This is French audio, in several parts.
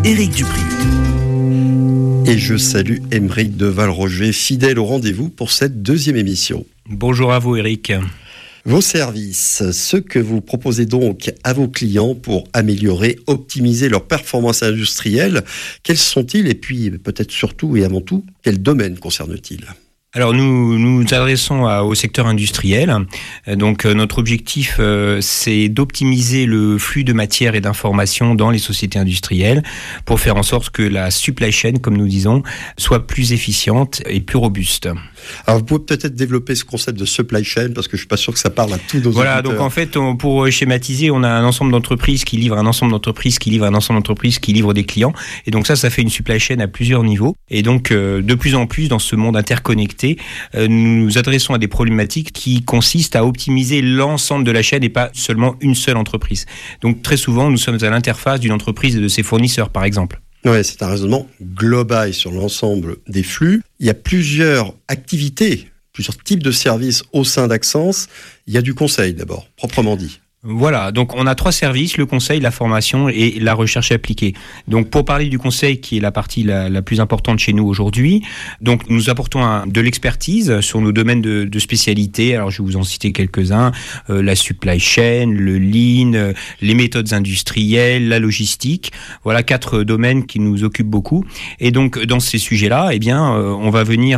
Éric Dupri. Et je salue Aymeric de Valroger, fidèle au rendez-vous pour cette deuxième émission. Bonjour à vous Éric. Vos services, ce que vous proposez donc à vos clients pour améliorer, optimiser leur performance industrielle, quels sont-ils et puis peut-être surtout et avant tout, quels domaines concernent-ils ? Alors nous nous adressons au secteur industriel. Donc notre objectif c'est d'optimiser le flux de matières et d'informations dans les sociétés industrielles pour faire en sorte que la supply chain, comme nous disons, soit plus efficiente et plus robuste. Alors vous pouvez peut-être développer ce concept de supply chain parce que je suis pas sûr que ça parle à tous nos Voilà, auditeurs. donc en fait pour schématiser, on a un ensemble d'entreprises qui livrent un ensemble d'entreprises qui livrent un ensemble d'entreprises qui livrent des clients et donc ça fait une supply chain à plusieurs niveaux et donc de plus en plus dans ce monde interconnecté, nous nous adressons à des problématiques qui consistent à optimiser l'ensemble de la chaîne et pas seulement une seule entreprise. Donc très souvent, nous sommes à l'interface d'une entreprise et de ses fournisseurs, par exemple. Oui, c'est un raisonnement global sur l'ensemble des flux. Il y a plusieurs activités, plusieurs types de services au sein d'Axens. Il y a du conseil d'abord, proprement dit. Voilà, donc on a 3 services, le conseil, la formation et la recherche appliquée. Donc pour parler du conseil, qui est la partie la plus importante chez nous aujourd'hui, donc nous apportons de l'expertise sur nos domaines de spécialité. Alors je vais vous en citer quelques-uns, la supply chain, le lean, les méthodes industrielles, la logistique. Voilà 4 domaines qui nous occupent beaucoup. Et donc dans ces sujets-là, eh bien on va venir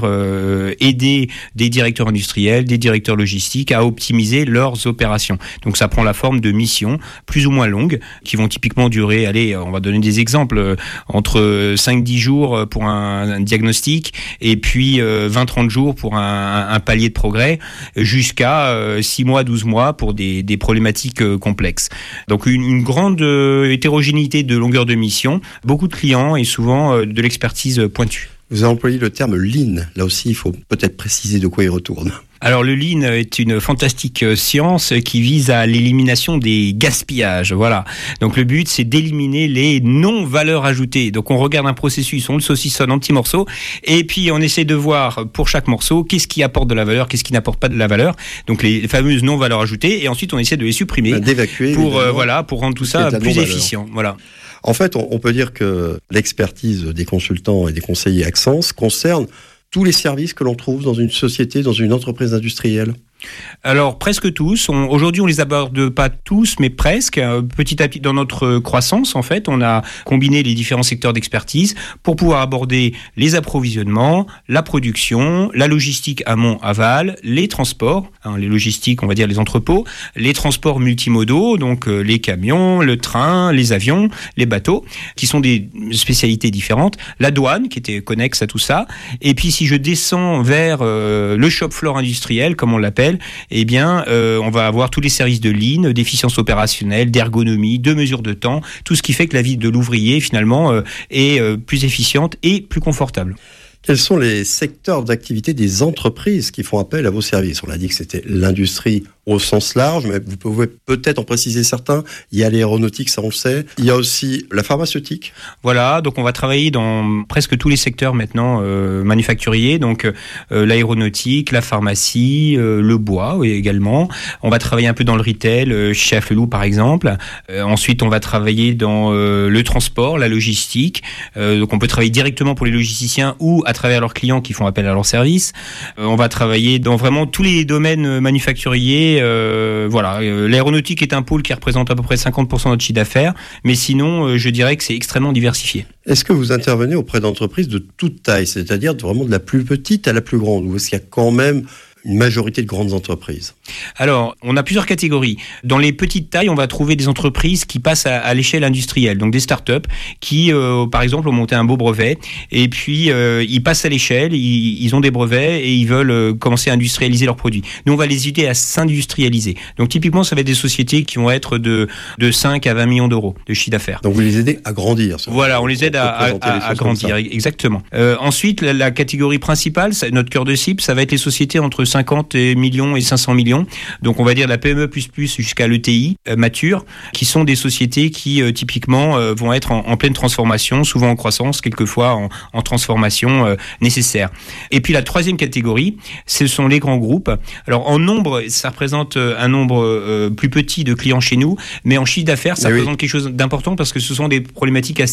aider des directeurs industriels, des directeurs logistiques à optimiser leurs opérations. Donc ça prend la forme de missions plus ou moins longues qui vont typiquement durer, allez, on va donner des exemples, entre 5-10 jours pour un diagnostic et puis 20-30 jours pour un palier de progrès jusqu'à 6 mois, 12 mois pour des problématiques complexes. Donc une grande hétérogénéité de longueur de mission, beaucoup de clients et souvent de l'expertise pointue. Vous avez employé le terme lean. Là aussi, il faut peut-être préciser de quoi il retourne. Alors le lean est une fantastique science qui vise à l'élimination des gaspillages. Voilà. Donc le but c'est d'éliminer les non-valeurs ajoutées. Donc on regarde un processus, on le saucissonne en petits morceaux et puis on essaie de voir pour chaque morceau qu'est-ce qui apporte de la valeur, qu'est-ce qui n'apporte pas de la valeur. Donc les fameuses non-valeurs ajoutées et ensuite on essaie de les supprimer d'évacuer pour pour rendre tout ça plus efficient. Voilà. En fait, on peut dire que l'expertise des consultants et des conseillers Axens concerne tous les services que l'on trouve dans une société, dans une entreprise industrielle. Alors presque tous. Aujourd'hui, on les aborde pas tous, mais presque. Petit à petit, dans notre croissance, en fait, on a combiné les différents secteurs d'expertise pour pouvoir aborder les approvisionnements, la production, la logistique amont-aval, les transports, les logistiques, on va dire les entrepôts, les transports multimodaux, donc les camions, le train, les avions, les bateaux, qui sont des spécialités différentes. La douane, qui était connexe à tout ça. Et puis, si je descends vers le shop floor industriel, comme on l'appelle, eh bien, on va avoir tous les services de lean, d'efficience opérationnelle, d'ergonomie, de mesure de temps, tout ce qui fait que la vie de l'ouvrier, finalement, est plus efficiente et plus confortable. Quels sont les secteurs d'activité des entreprises qui font appel à vos services ? On a dit que c'était l'industrie au sens large, mais vous pouvez peut-être en préciser certains. Il y a l'aéronautique, ça on le sait. Il y a aussi la pharmaceutique. Voilà, donc on va travailler dans presque tous les secteurs maintenant manufacturiers, donc l'aéronautique, la pharmacie, le bois également. On va travailler un peu dans le retail, chez Afflelou par exemple. Ensuite, on va travailler dans le transport, la logistique. Donc on peut travailler directement pour les logisticiens ou à travers leurs clients qui font appel à leurs services. On va travailler dans vraiment tous les domaines manufacturiers. L'aéronautique est un pôle qui représente à peu près 50% de notre chiffre d'affaires, mais sinon, je dirais que c'est extrêmement diversifié. Est-ce que vous intervenez auprès d'entreprises de toute taille, c'est-à-dire vraiment de la plus petite à la plus grande, ou est-ce qu'il y a quand même une majorité de grandes entreprises? Alors, on a plusieurs catégories. Dans les petites tailles, on va trouver des entreprises qui passent à l'échelle industrielle, donc des startups qui, par exemple, ont monté un beau brevet et puis ils passent à l'échelle, ils ont des brevets et ils veulent commencer à industrialiser leurs produits. Nous, on va les aider à s'industrialiser. Donc, typiquement, ça va être des sociétés qui vont être de 5 à 20 millions d'euros de chiffre d'affaires. Donc, vous les aidez à grandir. Voilà, on les aide à grandir, exactement. Ensuite, la catégorie principale, notre cœur de cible, ça va être les sociétés entre 50 millions et 500 millions. Donc, on va dire la PME++ jusqu'à l'ETI mature, qui sont des sociétés qui, typiquement, vont être en pleine transformation, souvent en croissance, quelquefois en transformation nécessaire. Et puis, la troisième catégorie, ce sont les grands groupes. Alors, en nombre, ça représente un nombre plus petit de clients chez nous, mais en chiffre d'affaires, ça représente quelque chose d'important parce que ce sont des problématiques